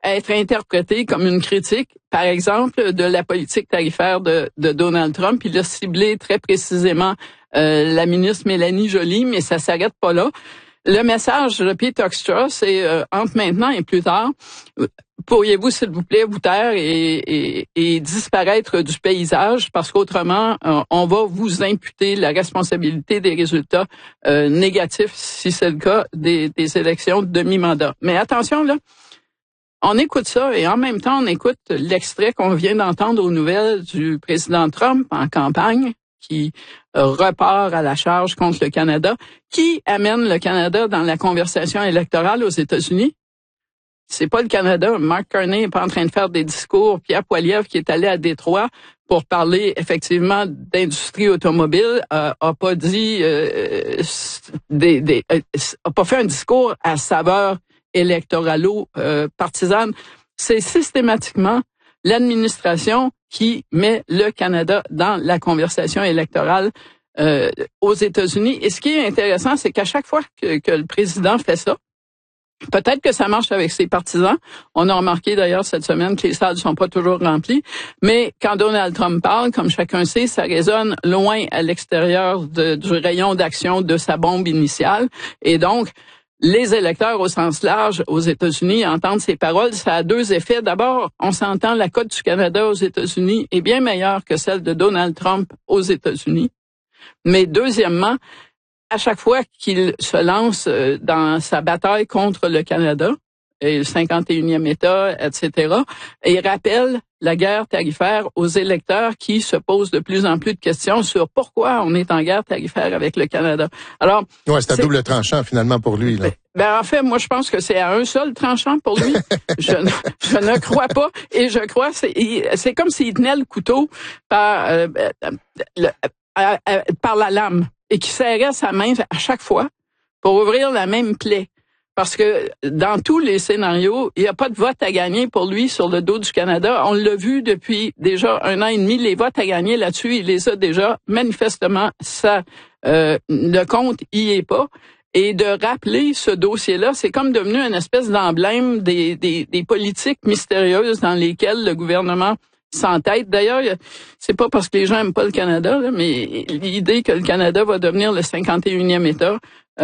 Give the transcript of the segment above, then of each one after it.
être interprété comme une critique, par exemple, de la politique tarifaire de Donald Trump. Il a ciblé très précisément la ministre Mélanie Joly, mais ça s'arrête pas là. Le message de Pete Hoekstra, c'est entre maintenant et plus tard, pourriez-vous, s'il vous plaît, vous taire et disparaître du paysage, parce qu'autrement, on va vous imputer la responsabilité des résultats négatifs, si c'est le cas, des élections de demi-mandat. Mais attention, là, on écoute ça et en même temps, on écoute l'extrait qu'on vient d'entendre aux nouvelles du président Trump en campagne, qui repart à la charge contre le Canada. Qui amène le Canada dans la conversation électorale aux États-Unis? C'est pas le Canada. Mark Carney n'est pas en train de faire des discours. Pierre Poilievre, qui est allé à Détroit pour parler effectivement d'industrie automobile, a pas dit, a pas fait un discours à saveur électoralo-partisane. C'est systématiquement l'administration qui met le Canada dans la conversation électorale aux États-Unis. Et ce qui est intéressant, c'est qu'à chaque fois que le président fait ça, peut-être que ça marche avec ses partisans. On a remarqué d'ailleurs cette semaine que les salles ne sont pas toujours remplies. Mais quand Donald Trump parle, comme chacun sait, ça résonne loin à l'extérieur du rayon d'action de sa bombe initiale. Et donc, les électeurs au sens large aux États-Unis entendent ces paroles. Ça a deux effets. D'abord, on s'entend, la cote du Canada aux États-Unis est bien meilleure que celle de Donald Trump aux États-Unis. Mais deuxièmement, à chaque fois qu'il se lance dans sa bataille contre le Canada, et le 51e État, etc., il rappelle la guerre tarifaire aux électeurs qui se posent de plus en plus de questions sur pourquoi on est en guerre tarifaire avec le Canada. Alors, ouais, c'est à double tranchant finalement pour lui, là. Ben en fait, moi je pense que c'est à un seul tranchant pour lui. je ne crois pas, et je crois c'est comme s'il tenait le couteau par la lame et qu'il serrait sa main à chaque fois pour ouvrir la même plaie. Parce que dans tous les scénarios, il n'y a pas de vote à gagner pour lui sur le dos du Canada. On l'a vu depuis déjà 1 an et demi. Les votes à gagner là-dessus, il les a déjà. Manifestement, le compte y est pas. Et de rappeler ce dossier-là, c'est comme devenu une espèce d'emblème des politiques mystérieuses dans lesquelles le gouvernement s'entête. D'ailleurs, c'est pas parce que les gens aiment pas le Canada, là, mais l'idée que le Canada va devenir le 51e État,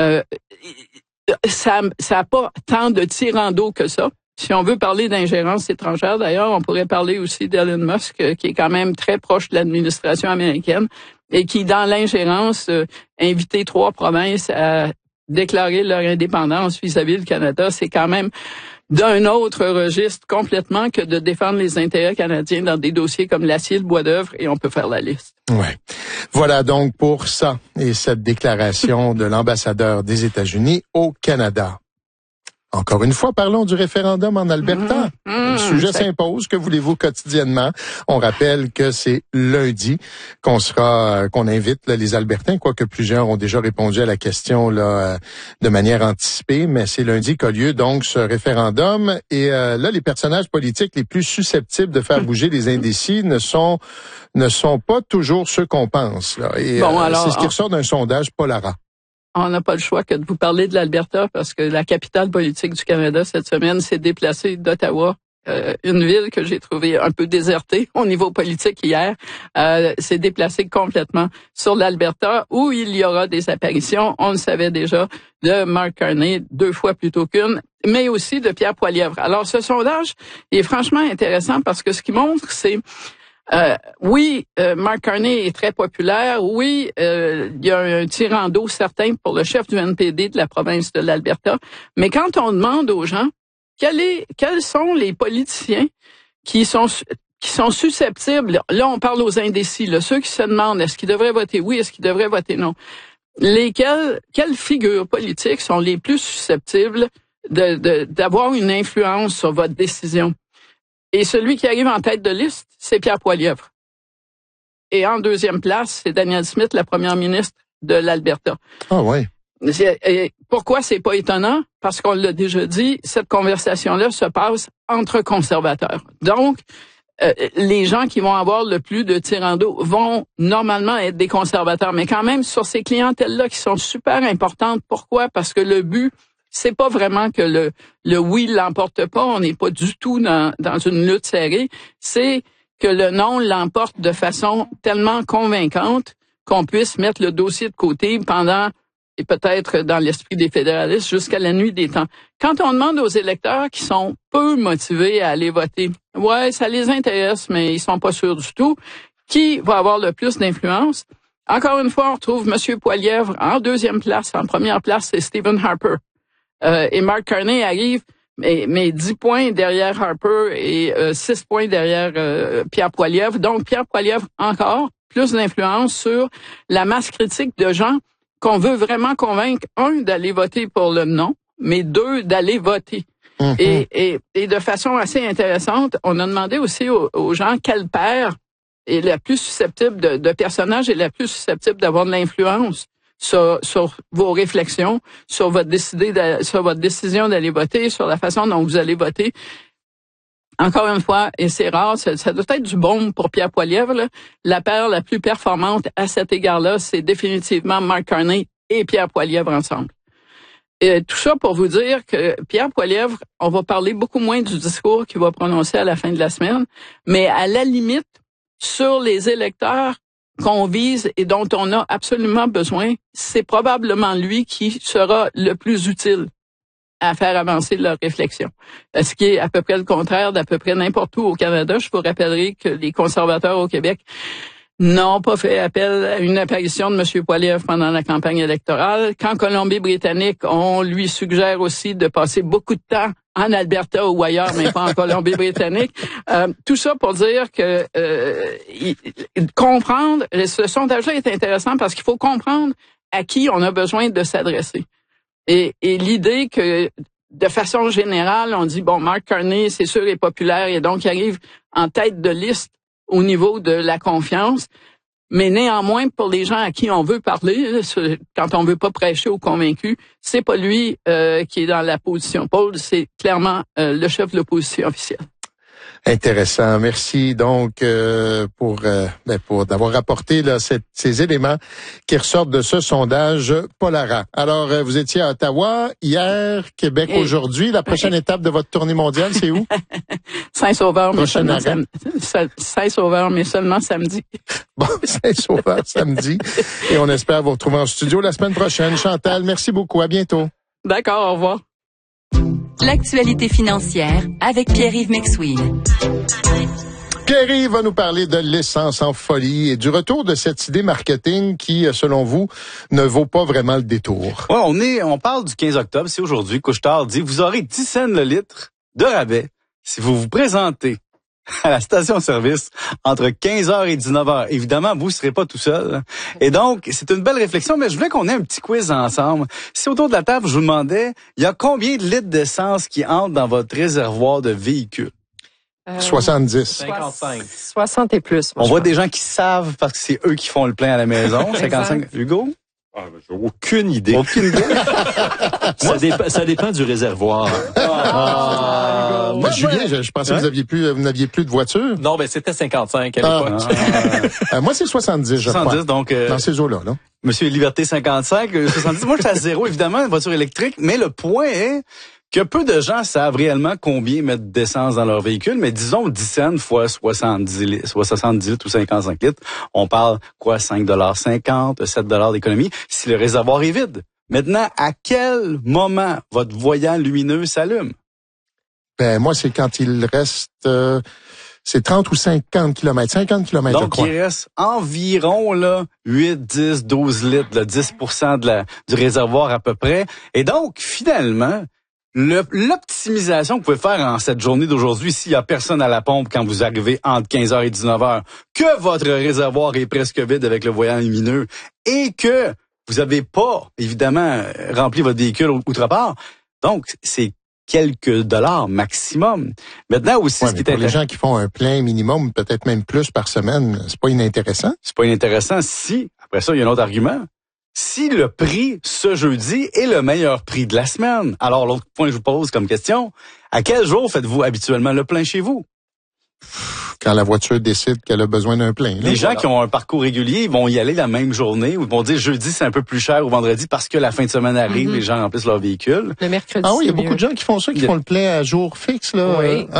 ça a pas tant de tirant d'eau que ça. Si on veut parler d'ingérence étrangère, d'ailleurs, on pourrait parler aussi d'Elon Musk, qui est quand même très proche de l'administration américaine et qui, dans l'ingérence, invité 3 provinces à déclarer leur indépendance vis-à-vis du Canada. C'est quand même d'un autre registre complètement que de défendre les intérêts canadiens dans des dossiers comme l'acier, le bois d'œuvre, et on peut faire la liste. Ouais. Voilà donc pour ça et cette déclaration de l'ambassadeur des États-Unis au Canada. Encore une fois, parlons du référendum en Alberta. Le sujet s'impose. Que voulez-vous quotidiennement? On rappelle que c'est lundi qu'on invite là, les Albertains, quoique plusieurs ont déjà répondu à la question là de manière anticipée, mais c'est lundi qu'a lieu donc ce référendum. Et là, les personnages politiques les plus susceptibles de faire bouger les indécis ne sont pas toujours ceux qu'on pense. Là. Et c'est ce qui ressort d'un sondage Polara. On n'a pas le choix que de vous parler de l'Alberta parce que la capitale politique du Canada cette semaine s'est déplacée d'Ottawa, une ville que j'ai trouvée un peu désertée au niveau politique hier, s'est déplacée complètement sur l'Alberta où il y aura des apparitions, on le savait déjà, de Mark Carney 2 fois plutôt qu'une, mais aussi de Pierre Poilievre. Alors ce sondage est franchement intéressant parce que ce qu'il montre, c'est oui, Mark Carney est très populaire. Oui, il y a un tirant d'eau certain pour le chef du NPD de la province de l'Alberta. Mais quand on demande aux gens quels sont les politiciens qui sont susceptibles, là on parle aux indécis, là, ceux qui se demandent est-ce qu'ils devraient voter oui, est-ce qu'ils devraient voter non, quelles figures politiques sont les plus susceptibles d'avoir une influence sur votre décision? Et celui qui arrive en tête de liste, c'est Pierre Poilievre. Et en deuxième place, c'est Danielle Smith, la première ministre de l'Alberta. Ah ouais. Pourquoi c'est pas étonnant? Parce qu'on l'a déjà dit, cette conversation-là se passe entre conservateurs. Donc, les gens qui vont avoir le plus de tirant d'eau vont normalement être des conservateurs. Mais quand même, sur ces clientèles-là qui sont super importantes. Pourquoi? Parce que le but, c'est pas vraiment que le oui l'emporte pas. On n'est pas du tout dans une lutte serrée. C'est que le non l'emporte de façon tellement convaincante qu'on puisse mettre le dossier de côté pendant, et peut-être dans l'esprit des fédéralistes, jusqu'à la nuit des temps. Quand on demande aux électeurs qui sont peu motivés à aller voter, ouais, ça les intéresse, mais ils sont pas sûrs du tout, qui va avoir le plus d'influence? Encore une fois, on retrouve M. Poilievre en deuxième place. En première place, c'est Stephen Harper. Et Mark Carney arrive, mais 10 points derrière Harper et 6 points derrière Pierre Poilievre. Donc, Pierre Poilievre, encore plus d'influence sur la masse critique de gens qu'on veut vraiment convaincre, un, d'aller voter pour le non, mais deux, d'aller voter. Mm-hmm. Et de façon assez intéressante, on a demandé aussi aux gens quel père est la plus susceptible de personnage est la plus susceptible d'avoir de l'influence sur vos réflexions, sur votre décision d'aller voter, sur la façon dont vous allez voter. Encore une fois, et c'est rare, ça doit être du bon pour Pierre Poilievre, là. La paire la plus performante à cet égard-là, c'est définitivement Mark Carney et Pierre Poilievre ensemble. Et tout ça pour vous dire que Pierre Poilievre, on va parler beaucoup moins du discours qu'il va prononcer à la fin de la semaine, mais à la limite, sur les électeurs qu'on vise et dont on a absolument besoin, c'est probablement lui qui sera le plus utile à faire avancer leur réflexion. Ce qui est à peu près le contraire d'à peu près n'importe où au Canada. Je vous rappellerai que les conservateurs au Québec n'ont pas fait appel à une apparition de M. Poilievre pendant la campagne électorale. Qu'en Colombie-Britannique, on lui suggère aussi de passer beaucoup de temps en Alberta ou ailleurs, mais pas en Colombie-Britannique. Tout ça pour dire que comprendre, ce sondage-là est intéressant parce qu'il faut comprendre à qui on a besoin de s'adresser. Et l'idée que, de façon générale, on dit, bon, Mark Carney, c'est sûr, est populaire et donc il arrive en tête de liste au niveau de la confiance. Mais néanmoins, pour les gens à qui on veut parler, quand on veut pas prêcher aux convaincus, c'est pas lui qui est dans la position pole, c'est clairement le chef de l'opposition officielle. Intéressant. Merci donc pour d'avoir rapporté là ces éléments qui ressortent de ce sondage Polara. Alors vous étiez à Ottawa hier, Québec aujourd'hui. La prochaine étape de votre tournée mondiale, c'est où? Saint-Sauveur, mais seulement Saint-Sauveur, mais seulement samedi. Bon, Saint-Sauveur samedi. Et on espère vous retrouver en studio la semaine prochaine. Chantal, merci beaucoup. À bientôt. D'accord, au revoir. L'actualité financière avec Pierre-Yves McSween. Pierre-Yves va nous parler de l'essence en folie et du retour de cette idée marketing qui, selon vous, ne vaut pas vraiment le détour. Ouais, on parle du 15 octobre, c'est aujourd'hui. Couche-Tard dit, vous aurez 10 cents le litre de rabais si vous vous présentez à la station-service entre 15h et 19h. Évidemment, vous ne serez pas tout seul. Et donc, c'est une belle réflexion, mais je voulais qu'on ait un petit quiz ensemble. Si autour de la table, je vous demandais, il y a combien de litres d'essence qui entrent dans votre réservoir de véhicule? 70. 55. 60 et plus. On voit des gens qui savent parce que c'est eux qui font le plein à la maison. 55. Hugo? J'ai aucune idée. Aucune idée? Ça dépend du réservoir. Moi, Julien, je pensais que vous n'aviez plus de voiture. Non, ben c'était 55 à l'époque. Moi, c'est 70, je crois. 70, donc... dans ces eaux-là, là. Monsieur Liberté 55, 70. Moi, je suis à 0, évidemment, une voiture électrique. Mais le point est que peu de gens savent réellement combien mettre d'essence dans leur véhicule, mais disons 10 cents fois 70 litres ou 55 litres, on parle quoi, 5,50 $, 7 $ d'économie, si le réservoir est vide. Maintenant, à quel moment votre voyant lumineux s'allume? Ben, moi, c'est quand il reste... c'est 30 ou 50 kilomètres. 50 kilomètres, je crois. Donc, il reste environ, là, 8, 10, 12 litres, là, 10% du réservoir à peu près. Et donc, finalement... L'optimisation que vous pouvez faire en cette journée d'aujourd'hui, s'il y a personne à la pompe quand vous arrivez entre 15h et 19h, que votre réservoir est presque vide avec le voyant lumineux et que vous n'avez pas, évidemment, rempli votre véhicule outre part. Donc, c'est quelques dollars maximum. Maintenant aussi, ce qui est pour les gens qui font un plein minimum, peut-être même plus par semaine, c'est pas inintéressant. C'est pas inintéressant si, après ça, il y a un autre argument. Si le prix ce jeudi est le meilleur prix de la semaine. Alors, l'autre point que je vous pose comme question, à quel jour faites-vous habituellement le plein chez vous? quand la voiture décide qu'elle a besoin d'un plein. Les gens qui ont un parcours régulier, ils vont y aller la même journée ou ils vont dire jeudi c'est un peu plus cher ou vendredi parce que la fin de semaine arrive, les gens remplissent leur véhicule. Le mercredi. Ah oui, il y a beaucoup de gens qui font ça, qui font le plein à jour fixe, là. Oui.